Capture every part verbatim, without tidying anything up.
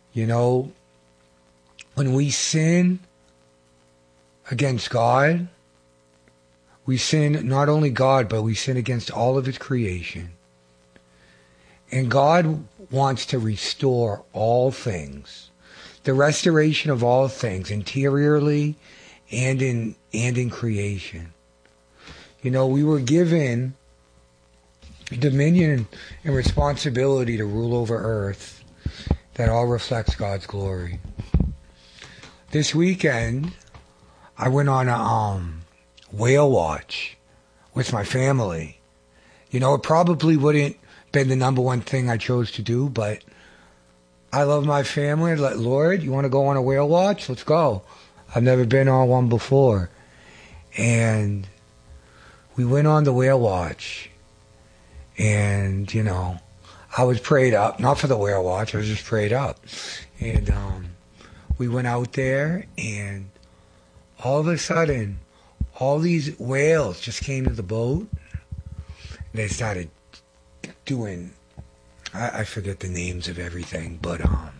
You know, when we sin against God, we sin not only God, but we sin against all of His creation. And God wants to restore all things. The restoration of all things, interiorly and in and in creation. You know, we were given dominion and responsibility to rule over earth that all reflects God's glory. This weekend, I went on a um, whale watch with my family. You know, it probably wouldn't been the number one thing I chose to do, but I love my family. Like, Lord, you want to go on a whale watch? Let's go. I've never been on one before. And we went on the whale watch. And, you know, I was prayed up. Not for the whale watch. I was just prayed up. And um, we went out there, and all of a sudden, all these whales just came to the boat. And they started doing, I, I forget the names of everything, but um,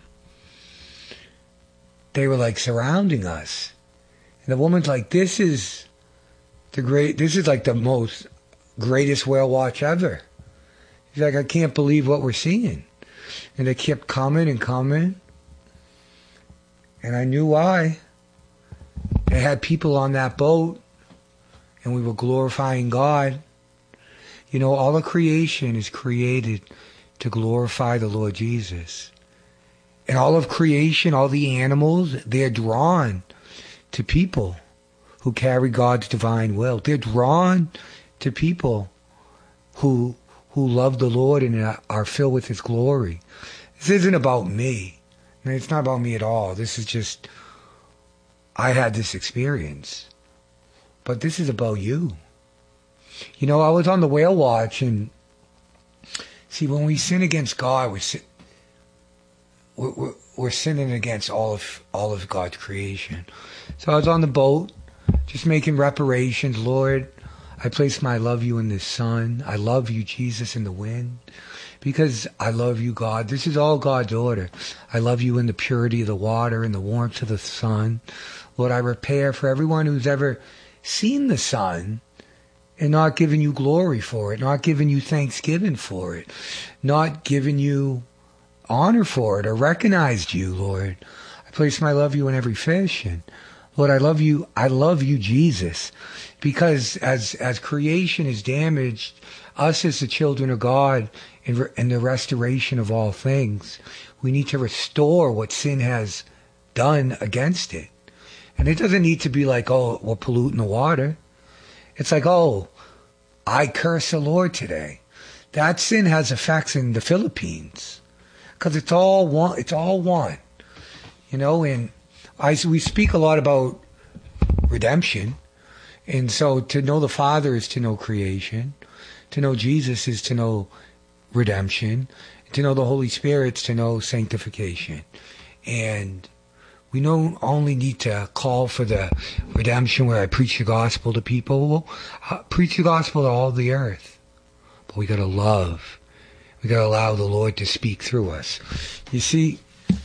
they were like surrounding us. And the woman's like, this is the great, this is like the most greatest whale watch ever. She's like, I can't believe what we're seeing. And they kept coming and coming. And I knew why. They had people on that boat, and we were glorifying God. You know, all of creation is created to glorify the Lord Jesus. And all of creation, all the animals, they're drawn to people who carry God's divine will. They're drawn to people who who love the Lord and are filled with His glory. This isn't about me. I mean, it's not about me at all. This is just, I had this experience. But this is about you. You know, I was on the whale watch, and see, when we sin against God, we're, sin, we're, we're, we're sinning against all of all of God's creation. So I was on the boat, just making reparations. Lord, I place my love you in the sun. I love you, Jesus, in the wind, because I love you, God. This is all God's order. I love you in the purity of the water, in the warmth of the sun. Lord, I repair for everyone who's ever seen the sun and not giving you glory for it, not giving you thanksgiving for it, not giving you honor for it or recognized you, Lord. I place my love you in every fish. And Lord, I love you. I love you, Jesus, because as as creation is damaged, us as the children of God in, in the restoration of all things, we need to restore what sin has done against it. And it doesn't need to be like, oh, we're polluting the water. It's like, oh, I curse the Lord today. That sin has effects in the Philippines because it's all one. It's all one, you know. And I we speak a lot about redemption, and so to know the Father is to know creation, to know Jesus is to know redemption, to know the Holy Spirit is to know sanctification, and we don't only need to call for the redemption where I preach the gospel to people. We'll uh, preach the gospel to all the earth. But we got to love. We got to allow the Lord to speak through us. You see,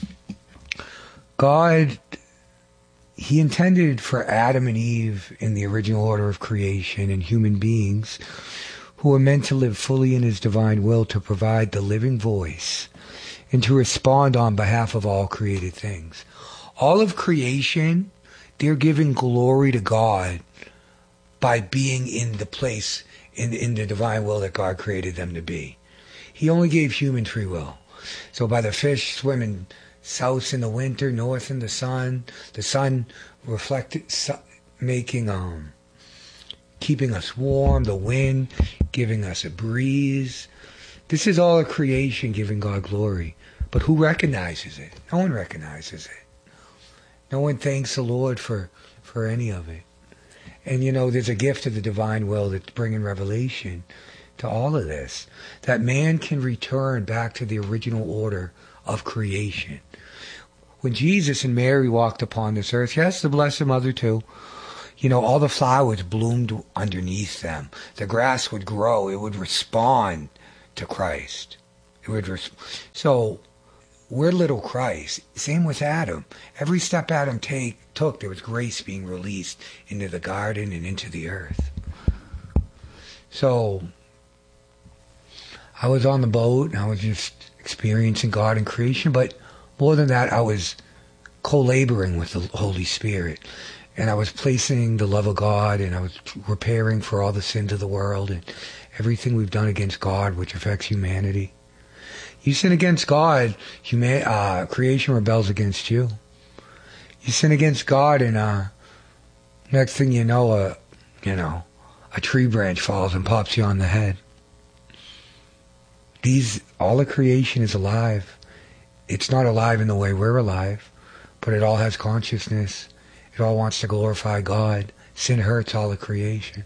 God, He intended for Adam and Eve in the original order of creation and human beings who were meant to live fully in His divine will to provide the living voice and to respond on behalf of all created things. All of creation, they're giving glory to God by being in the place, in, in the divine will that God created them to be. He only gave human free will. So by the fish swimming south in the winter, north in the sun, the sun reflected, making, um, keeping us warm, the wind giving us a breeze. This is all a creation giving God glory. But who recognizes it? No one recognizes it. No one thanks the Lord for, for any of it. And, you know, there's a gift of the divine will that's bringing revelation to all of this, that man can return back to the original order of creation. When Jesus and Mary walked upon this earth, yes, the Blessed Mother too, you know, all the flowers bloomed underneath them. The grass would grow. It would respond to Christ. It would res- so we're little Christ. Same with Adam. Every step Adam take, took, there was grace being released into the garden and into the earth. So, I was on the boat, and I was just experiencing God and creation, but more than that, I was co-laboring with the Holy Spirit. And I was placing the love of God, and I was repairing for all the sins of the world and everything we've done against God, which affects humanity. You sin against God, human, uh, creation rebels against you. You sin against God, and uh, next thing you know, uh, you know, a tree branch falls and pops you on the head. These, all of creation is alive. It's not alive in the way we're alive, but it all has consciousness. It all wants to glorify God. Sin hurts all of creation.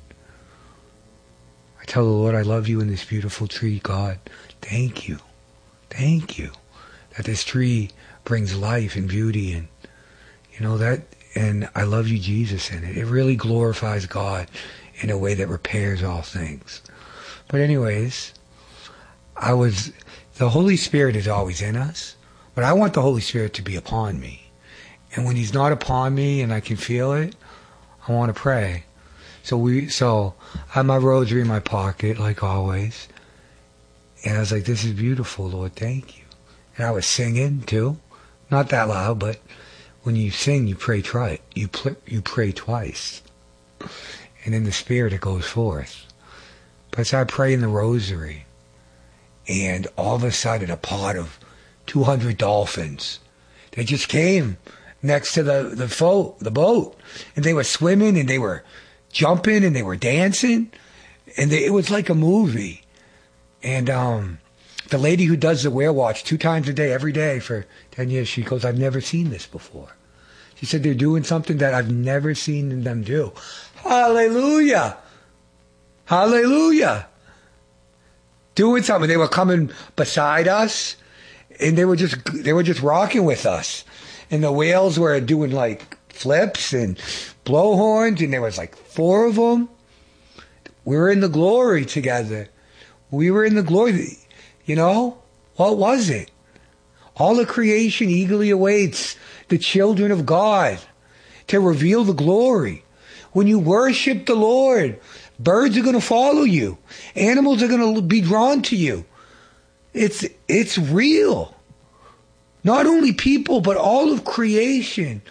I tell the Lord, I love you in this beautiful tree, God. Thank you. Thank you that this tree brings life and beauty, and you know that, and I love you, Jesus, in it. It really glorifies God in a way that repairs all things. But anyways, I was, the Holy Spirit is always in us, but I want the Holy Spirit to be upon me. And when he's not upon me and I can feel it, I want to pray. So we, so I have my rosary in my pocket, like always. And I was like, this is beautiful, Lord, thank you. And I was singing too. Not that loud, but when you sing, you pray twice. You, pl- you pray twice. And in the Spirit, it goes forth. But so I pray in the rosary. And all of a sudden, a pod of two hundred dolphins, they just came next to the, the, fo- the boat. And they were swimming, and they were jumping, and they were dancing. And they, it was like a movie. And um, the lady who does the whale watch two times a day, every day for ten years, she goes, I've never seen this before. She said, they're doing something that I've never seen them do. Hallelujah! Hallelujah! Doing something. They were coming beside us, and they were just they were just rocking with us. And the whales were doing like flips and blowhorns, and there was like four of them. We were in the glory together. We were in the glory. You know, what was it? All of creation eagerly awaits the children of God to reveal the glory. When you worship the Lord, birds are going to follow you. Animals are going to be drawn to you. It's it's real. Not only people, but all of creation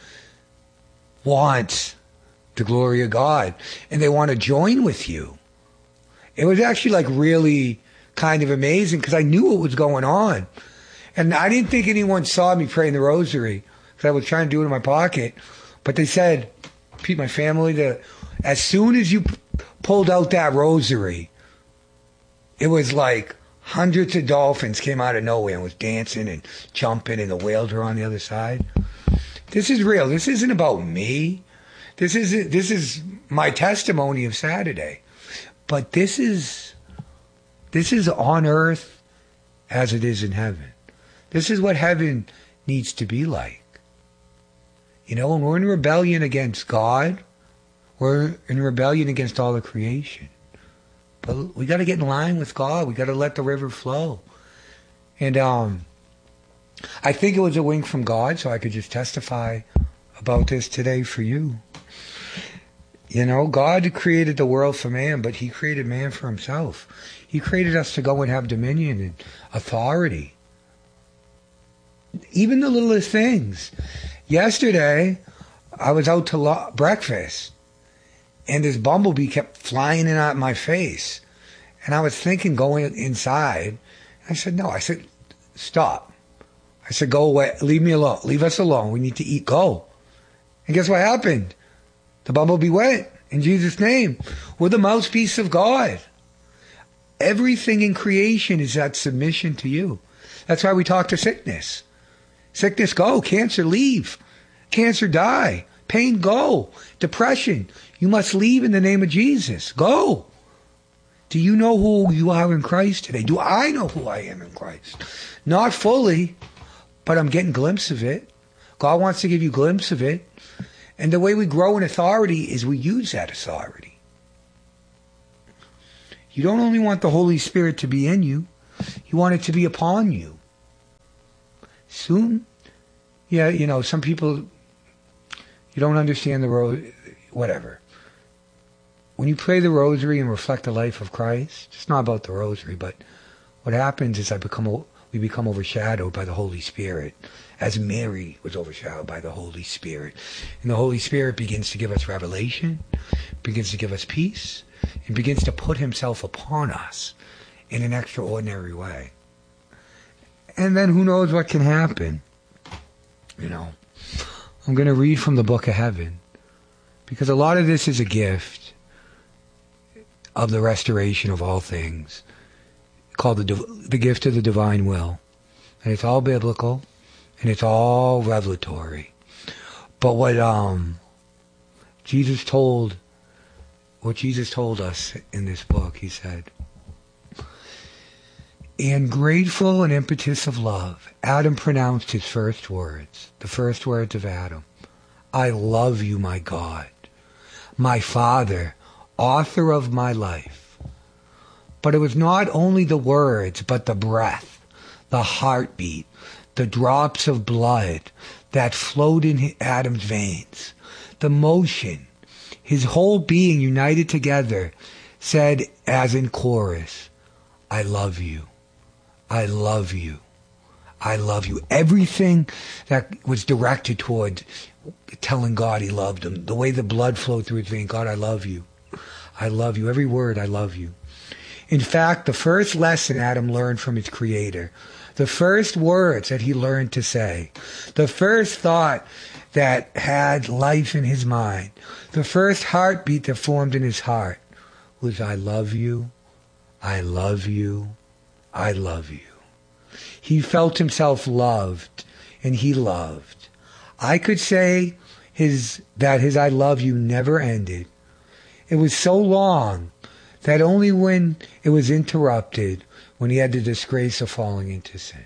wants the glory of God, and they want to join with you. It was actually like really kind of amazing because I knew what was going on. And I didn't think anyone saw me praying the rosary because I was trying to do it in my pocket. But they said, Pete, my family, that as soon as you p- pulled out that rosary, it was like hundreds of dolphins came out of nowhere and was dancing and jumping, and the whales were on the other side. This is real. This isn't about me. This is this is my testimony of Saturday. But this is this is on earth as it is in heaven. This is what heaven needs to be like. You know, when we're in rebellion against God, we're in rebellion against all of creation. But we got to get in line with God. We got to let the river flow. And um, I think it was a wink from God, so I could just testify about this today for you. You know, God created the world for man, but he created man for himself. He created us to go and have dominion and authority. Even the littlest things. Yesterday, I was out to lo- breakfast, and this bumblebee kept flying in at my face. And I was thinking going inside. I said, no. I said, stop. I said, go away. Leave me alone. Leave us alone. We need to eat. Go. And guess what happened? The bumblebee went. In Jesus' name. We're the mouthpiece of God. Everything in creation is at submission to you. That's why we talk to sickness. Sickness, go. Cancer, leave. Cancer, die. Pain, go. Depression, you must leave in the name of Jesus. Go. Do you know who you are in Christ today? Do I know who I am in Christ? Not fully, but I'm getting a glimpse of it. God wants to give you a glimpse of it. And the way we grow in authority is we use that authority. You don't only want the Holy Spirit to be in you, you want it to be upon you. Soon, yeah, you know, some people, you don't understand the road, whatever. When you pray the rosary and reflect the life of Christ, it's not about the rosary, but what happens is I become, we become overshadowed by the Holy Spirit, as Mary was overshadowed by the Holy Spirit. And the Holy Spirit begins to give us revelation, begins to give us peace, and begins to put himself upon us in an extraordinary way. And then who knows what can happen. You know, I'm going to read from the Book of Heaven, because a lot of this is a gift of the restoration of all things, called the, the gift of the divine will. And it's all biblical, and it's all revelatory. But what um, Jesus told, what Jesus told us in this book, he said, and grateful and impetus of love, Adam pronounced his first words, the first words of Adam. I love you, my God, my Father, author of my life. But it was not only the words, but the breath, the heartbeat, the drops of blood that flowed in Adam's veins, the motion, his whole being united together, said as in chorus, I love you. I love you. I love you. Everything that was directed toward telling God he loved him, the way the blood flowed through his veins, God, I love you. I love you. Every word, I love you. In fact, the first lesson Adam learned from his Creator, the first words that he learned to say, the first thought that had life in his mind, the first heartbeat that formed in his heart was, I love you. I love you. I love you. He felt himself loved, and he loved. I could say his that his I love you never ended. It was so long that only when it was interrupted, when he had the disgrace of falling into sin.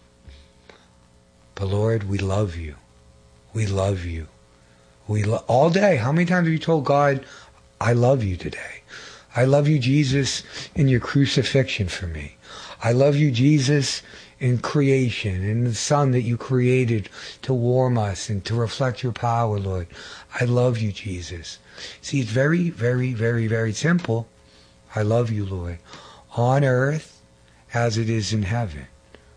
But Lord, we love you. We love you. We lo- all day. How many times have you told God, I love you today? I love you, Jesus, in your crucifixion for me. I love you, Jesus, in creation, in the sun that you created to warm us and to reflect your power, Lord. I love you, Jesus. See, it's very, very, very, very simple. I love you, Lord. On earth as it is in heaven.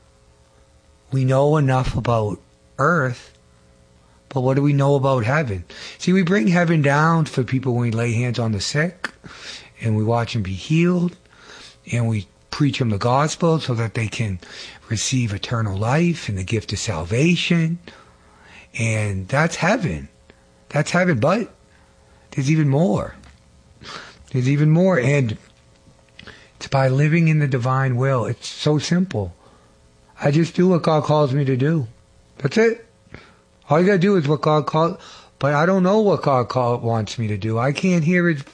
We know enough about earth, but what do we know about heaven? See, we bring heaven down for people when we lay hands on the sick, and we watch them be healed, and we preach them the gospel so that they can receive eternal life and the gift of salvation. And that's heaven. That's heaven. But there's even more. There's even more. And it's by living in the divine will. It's so simple. I just do what God calls me to do. That's it. All you got to do is what God calls. But I don't know what God call, wants me to do. I can't hear it.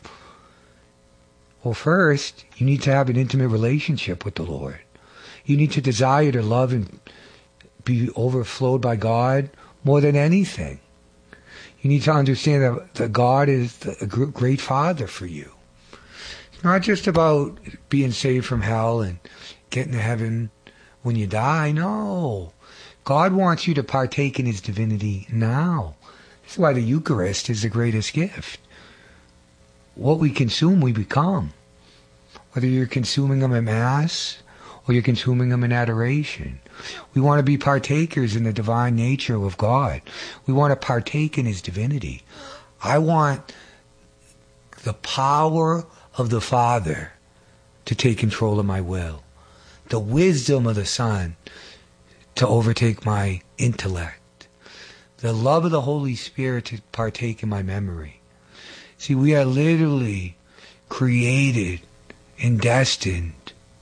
Well, first, you need to have an intimate relationship with the Lord. You need to desire to love and be overflowed by God more than anything. You need to understand that, that God is a great Father for you. It's not just about being saved from hell and getting to heaven when you die. No. God wants you to partake in his divinity now. That's why the Eucharist is the greatest gift. What we consume, we become. Whether you're consuming them in Mass or you're consuming them in adoration. We want to be partakers in the divine nature of God. We want to partake in his divinity. I want the power of the Father to take control of my will. The wisdom of the Son to overtake my intellect. The love of the Holy Spirit to partake in my memory. See, we are literally created and destined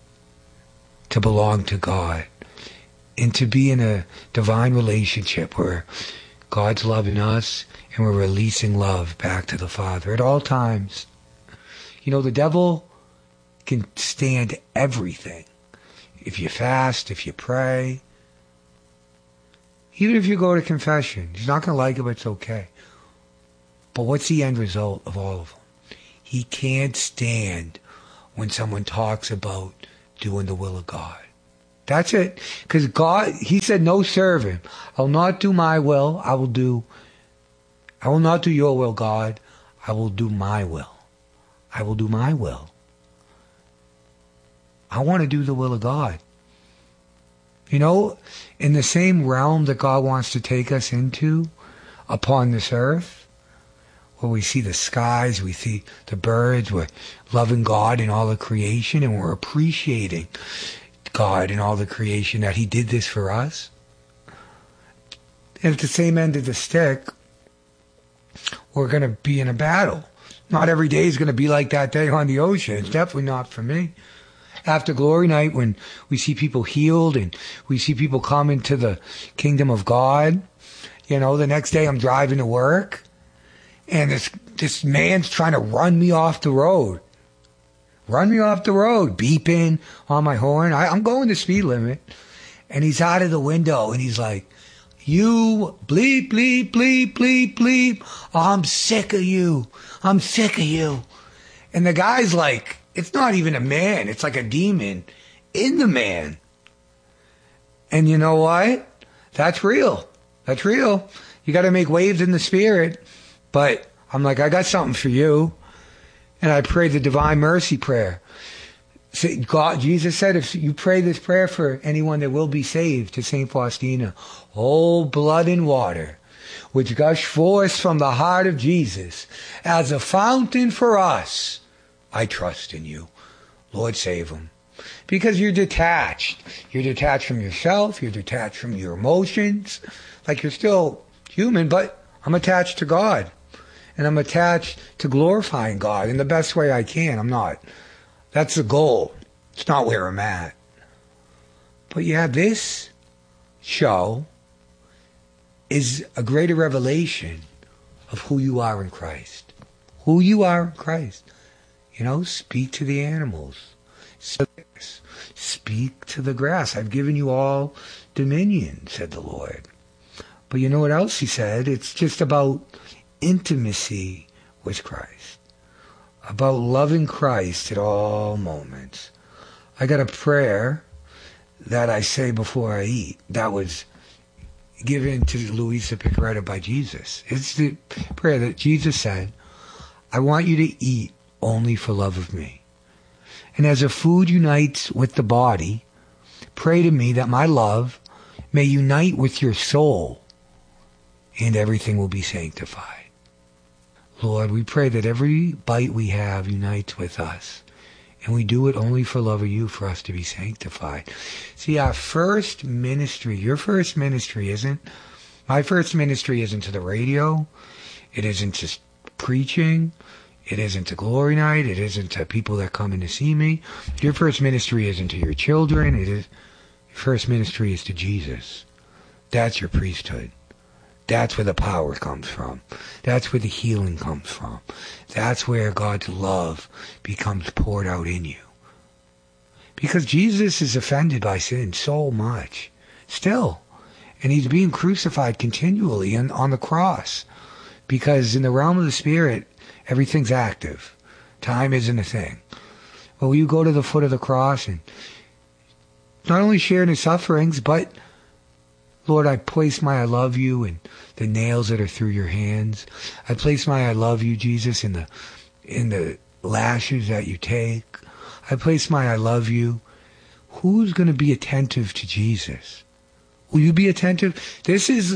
to belong to God and to be in a divine relationship where God's loving us and we're releasing love back to the Father at all times. You know, the devil can stand everything. If you fast, if you pray, even if you go to confession, he's not going to like it, but it's okay. But what's the end result of all of them? He can't stand when someone talks about doing the will of God. That's it. Because God, he said, no servant. I will not do my will. I will do, I will not do your will, God. I will do my will. I will do my will. I want to do the will of God. You know, in the same realm that God wants to take us into upon this earth, where we see the skies, we see the birds, we're loving God in all the creation, and we're appreciating God in all the creation that he did this for us. And at the same end of the stick, we're going to be in a battle. Not every day is going to be like that day on the ocean. It's definitely not for me. After Glory Night, when we see people healed and we see people come into the kingdom of God, you know, the next day I'm driving to work and this this man's trying to run me off the road. Run me off the road, beeping on my horn. I, I'm going the speed limit. And he's out of the window and he's like, you bleep, bleep, bleep, bleep, bleep. Oh, I'm sick of you. I'm sick of you. And the guy's like, it's not even a man. It's like a demon in the man. And you know what? That's real. That's real. You got to make waves in the spirit. But I'm like, I got something for you. And I prayed the divine mercy prayer. God, Jesus said, if you pray this prayer for anyone that will be saved, to Saint Faustina, oh, blood and water, which gush forth from the heart of Jesus as a fountain for us, I trust in you. Lord, save them. Because you're detached. You're detached from yourself. You're detached from your emotions. Like you're still human, but I'm attached to God. And I'm attached to glorifying God in the best way I can. I'm not. That's the goal. It's not where I'm at. But yeah, this show is a greater revelation of who you are in Christ. Who you are in Christ. You know, speak to the animals. Speak to the grass. I've given you all dominion, said the Lord. But you know what else he said? It's just about intimacy with Christ. About loving Christ at all moments. I got a prayer that I say before I eat. That was given to Louisa Picaretta by Jesus. It's the prayer that Jesus said, I want you to eat only for love of me. And as a food unites with the body, pray to me that my love may unite with your soul and everything will be sanctified. Lord, we pray that every bite we have unites with us. And we do it only for love of you, for us to be sanctified. See, our first ministry, your first ministry isn't, my first ministry isn't to the radio. It isn't just preaching. It isn't to Glory Night. It isn't to people that come in to see me. Your first ministry isn't to your children. It is, your first ministry is to Jesus. That's your priesthood. That's where the power comes from. That's where the healing comes from. That's where God's love becomes poured out in you. Because Jesus is offended by sin so much. Still. And he's being crucified continually on, on the cross. Because in the realm of the Spirit, everything's active. Time isn't a thing. Well, you go to the foot of the cross and not only share in his sufferings, but Lord, I place my I love you in the nails that are through your hands. I place my I love you, Jesus, in the in the lashes that you take. I place my I love you. Who's going to be attentive to Jesus? Will you be attentive? This is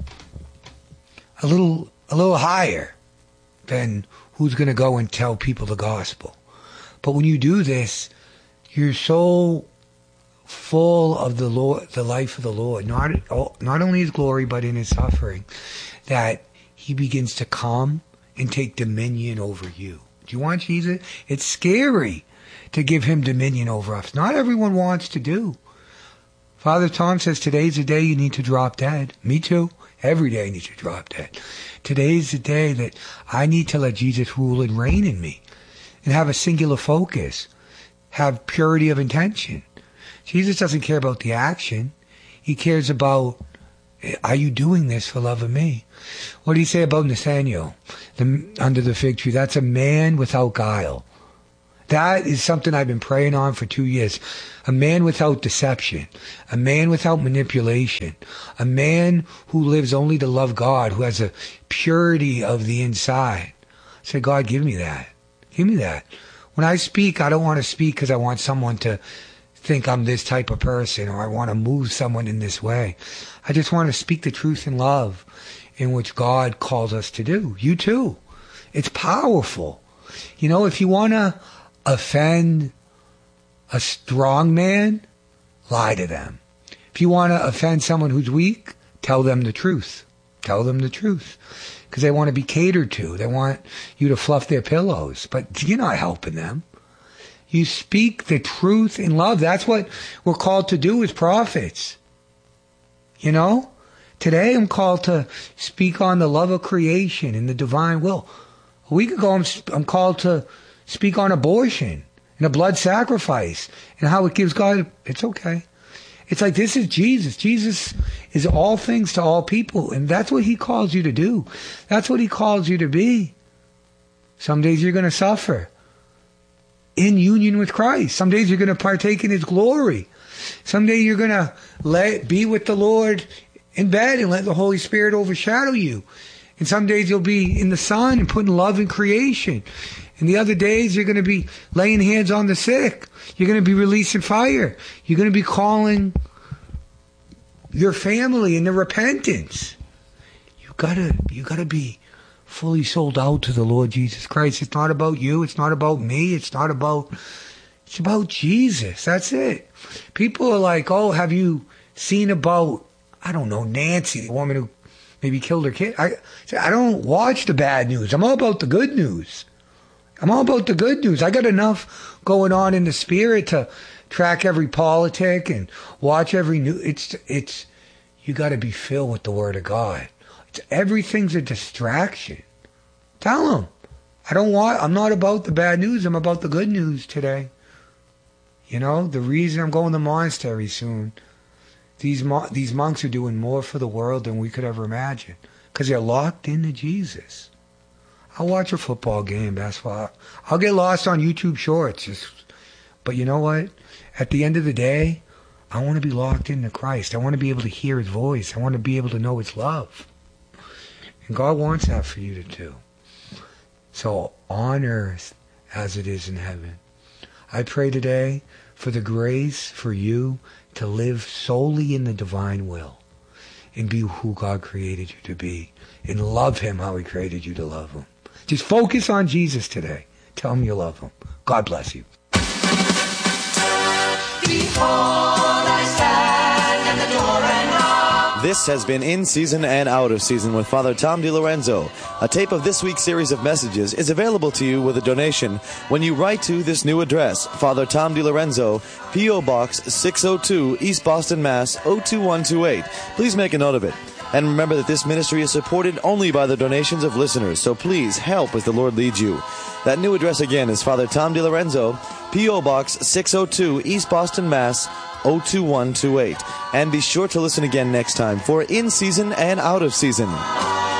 a little a little higher than who's going to go and tell people the gospel. But when you do this, you're so full of the Lord, the life of the Lord, not not only his glory but in his suffering, that he begins to come and take dominion over you. Do you want Jesus? It's scary to give him dominion over us. Not everyone wants to do. Father Tom says today's the day you need to drop dead. Me too. Every day I need to drop dead. Today's the day that I need to let Jesus rule and reign in me and have a singular focus, have purity of intention. Jesus doesn't care about the action. He cares about, are you doing this for love of me? What do you say about Nathaniel the, under the fig tree? That's a man without guile. That is something I've been praying on for two years. A man without deception, a man without manipulation, a man who lives only to love God, who has a purity of the inside. I say, God, give me that. Give me that. When I speak, I don't want to speak because I want someone to think I'm this type of person, or I want to move someone in this way. I just want to speak the truth in love, in which God calls us to do. You too. It's powerful. You know, if you want to offend a strong man, lie to them. If you want to offend someone who's weak, tell them the truth. Tell them the truth. Because they want to be catered to. They want you to fluff their pillows. But you're not helping them. You speak the truth in love. That's what we're called to do as prophets. You know? Today I'm called to speak on the love of creation and the divine will. A week ago I'm, I'm called to speak on abortion and a blood sacrifice and how it gives God. It's okay. It's like, this is Jesus. Jesus is all things to all people. And that's what he calls you to do. That's what he calls you to be. Some days you're going to suffer in union with Christ. Some days you're going to partake in his glory. Someday you're going to let be with the Lord in bed and let the Holy Spirit overshadow you. And some days you'll be in the sun and putting love in creation. And the other days you're going to be laying hands on the sick. You're going to be releasing fire. You're going to be calling your family into repentance. You gotta, you gotta be fully sold out to the Lord Jesus Christ. It's not about you. It's not about me. It's not about, it's about Jesus. That's it. People are like, oh, have you seen about, I don't know, Nancy, the woman who maybe killed her kid? I, I don't watch the bad news. I'm all about the good news. I'm all about the good news. I got enough going on in the spirit to track every politic and watch every news. It's, it's, you got to be filled with the Word of God. It's, everything's a distraction. Tell them, I don't want, I'm not about the bad news. I'm about the good news today. You know, the reason I'm going to the monastery soon, these, mo- these monks are doing more for the world than we could ever imagine because they're locked into Jesus. I'll watch a football game, basketball. I'll get lost on YouTube Shorts. Just, but you know what? At the end of the day, I want to be locked into Christ. I want to be able to hear his voice. I want to be able to know his love. And God wants that for you to do. So on earth as it is in heaven. I pray today for the grace for you to live solely in the divine will and be who God created you to be and love him how he created you to love him. Just focus on Jesus today. Tell him you love him. God bless you. Behold, I stand at the door and knock. This has been In Season and Out of Season with Father Tom DiLorenzo. A tape of this week's series of messages is available to you with a donation when you write to this new address, Father Tom DiLorenzo, P O. Box six oh two, East Boston, Mass. oh two one two eight. Please make a note of it. And remember that this ministry is supported only by the donations of listeners, so please help as the Lord leads you. That new address again is Father Tom DiLorenzo, P O. Box six oh two, East Boston, Mass. oh two one two eight. And be sure to listen again next time for In Season and Out of Season.